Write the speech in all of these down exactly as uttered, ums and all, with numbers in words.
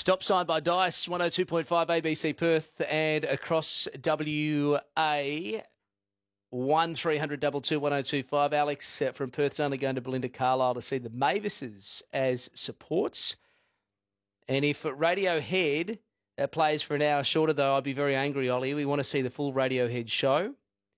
Stop sign by Dice, one oh two point five A B C Perth and across W A, one three hundred two two one oh two five. Alex uh, from Perth's only going to Belinda Carlisle to see the Mavises as supports. And if Radiohead uh, plays for an hour shorter, though, I'd be very angry, Ollie. We want to see the full Radiohead show.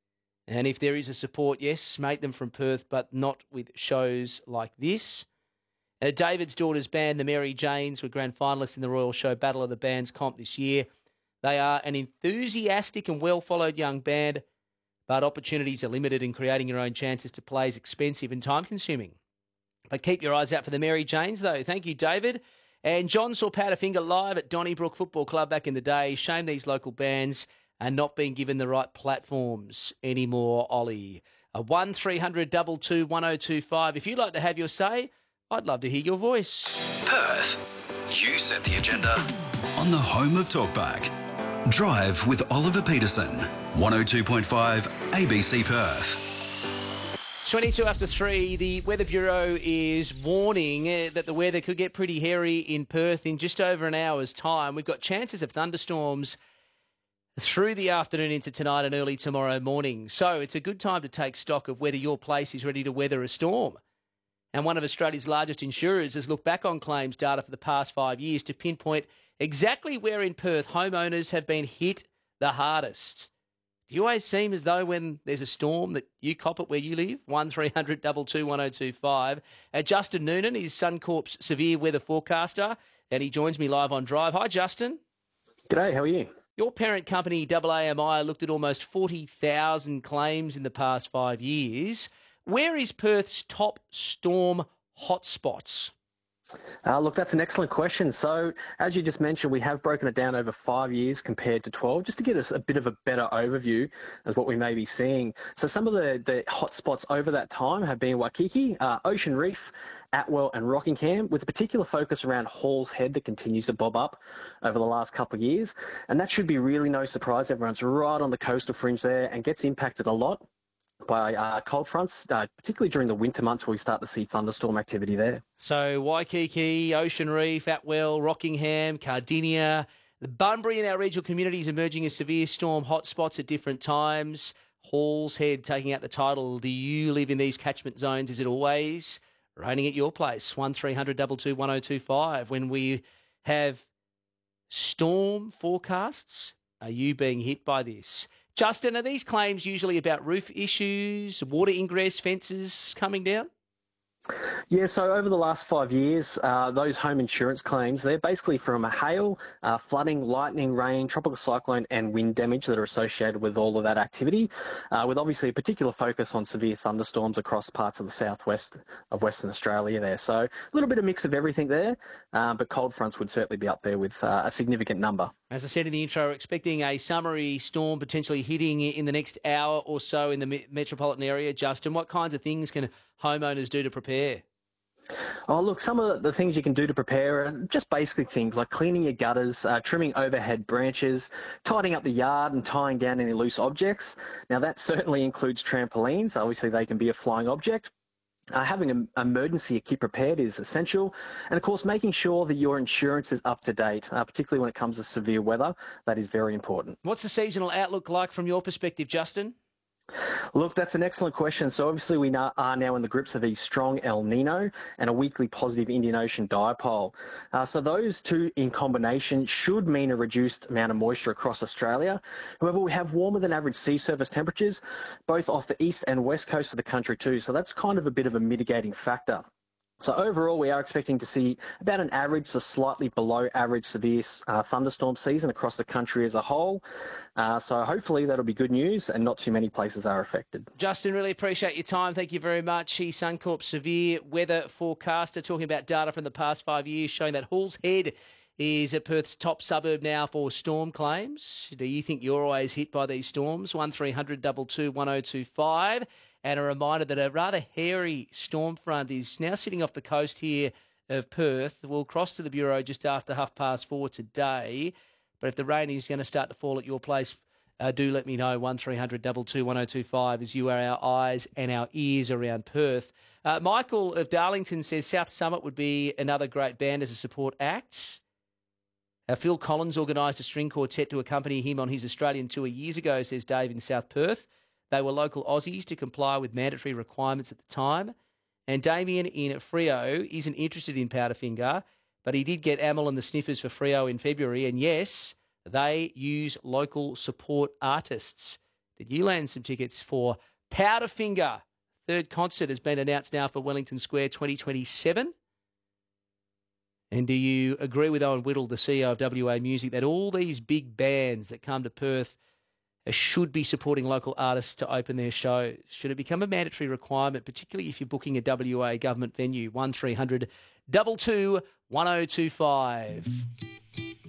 And if there is a support, yes, make them from Perth, but not with shows like this. Uh, David's daughter's band, the Mary Janes, were grand finalists in the Royal Show Battle of the Bands comp this year. They are an enthusiastic and well-followed young band, but opportunities are limited and creating your own chances to play is expensive and time-consuming. But keep your eyes out for the Mary Janes, though. Thank you, David. And John saw Powderfinger live at Donnybrook Football Club back in the day. Shame these local bands are not being given the right platforms anymore, Ollie. A one three hundred two two one oh two five. If you'd like to have your say, I'd love to hear your voice. Perth, you set the agenda on the home of Talkback. Drive with Oliver Peterson, one oh two point five A B C Perth. twenty-two after three, the Weather Bureau is warning uh, that the weather could get pretty hairy in Perth in just over an hour's time. We've got chances of thunderstorms through the afternoon into tonight and early tomorrow morning. So it's a good time to take stock of whether your place is ready to weather a storm. And one of Australia's largest insurers has looked back on claims data for the past five years to pinpoint exactly where in Perth homeowners have been hit the hardest. Do you always seem as though when there's a storm that you cop it where you live? one three hundred two two one oh two five. Uh, Justin Noonan is Suncorp's severe weather forecaster, and he joins me live on Drive. Hi, Justin. G'day, how are you? Your parent company, A A M I, looked at almost forty thousand claims in the past five years. Where is Perth's top storm hotspots? Uh, look, that's an excellent question. So, as you just mentioned, we have broken it down over five years compared to twelve, just to get us a bit of a better overview of what we may be seeing. So some of the, the hotspots over that time have been Waikiki, uh, Ocean Reef, Atwell and Rockingham, with a particular focus around Hall's Head that continues to bob up over the last couple of years. And that should be really no surprise. Everyone's right on the coastal fringe there and gets impacted a lot by uh, cold fronts, uh, particularly during the winter months where we start to see thunderstorm activity there. So Waikiki, Ocean Reef, Atwell, Rockingham, Cardinia, the Bunbury and our regional communities emerging as severe storm hotspots at different times. Hall's Head taking out the title. Do you live in these catchment zones? Is it always raining at your place? one three hundred two two one oh two five. When we have storm forecasts, are you being hit by this? Justin, are these claims usually about roof issues, water ingress, fences coming down? Yeah, so over the last five years, uh, those home insurance claims, they're basically from hail, uh, flooding, lightning, rain, tropical cyclone and wind damage that are associated with all of that activity, uh, with obviously a particular focus on severe thunderstorms across parts of the southwest of Western Australia there. So a little bit of mix of everything there, uh, but cold fronts would certainly be up there with uh, a significant number. As I said in the intro, we're expecting a summery storm potentially hitting in the next hour or so in the me- metropolitan area. Justin, what kinds of things can homeowners do to prepare? Oh, look, some of the things you can do to prepare are just basic things like cleaning your gutters, uh, trimming overhead branches, tidying up the yard and tying down any loose objects. Now, that certainly includes trampolines. Obviously, they can be a flying object. Uh, having an emergency kit prepared is essential. And, of course, making sure that your insurance is up to date, uh, particularly when it comes to severe weather. That is very important. What's the seasonal outlook like from your perspective, Justin? Look, that's an excellent question. So obviously we are now in the grips of a strong El Nino and a weekly positive Indian Ocean dipole. Uh, so those two in combination should mean a reduced amount of moisture across Australia. However, we have warmer than average sea surface temperatures, both off the east and west coast of the country too. So that's kind of a bit of a mitigating factor. So overall, we are expecting to see about an average to slightly below average severe uh, thunderstorm season across the country as a whole. Uh, so hopefully that'll be good news and not too many places are affected. Justin, really appreciate your time. Thank you very much. He's Suncorp severe weather forecaster, talking about data from the past five years showing that Hall's Head is at Perth's top suburb now for storm claims. Do you think you're always hit by these storms? one three hundred two two one oh two five. And a reminder that a rather hairy storm front is now sitting off the coast here of Perth. We'll cross to the Bureau just after half past four today. But if the rain is going to start to fall at your place, uh, do let me know. one three hundred two two one oh two five as you are our eyes and our ears around Perth. Uh, Michael of Darlington says South Summit would be another great band as a support act. Uh, Phil Collins organised a string quartet to accompany him on his Australian tour years ago, says Dave in South Perth. They were local Aussies to comply with mandatory requirements at the time. And Damien in Freo isn't interested in Powderfinger, but he did get Amel and the Sniffers for Freo in February. And yes, they use local support artists. Did you land some tickets for Powderfinger? Third concert has been announced now for Wellington Square twenty twenty-seven. And do you agree with Owen Whittle, the C E O of W A Music, that all these big bands that come to Perth should be supporting local artists to open their shows? Should it become a mandatory requirement, particularly if you're booking a W A government venue? one three hundred two two one oh two five.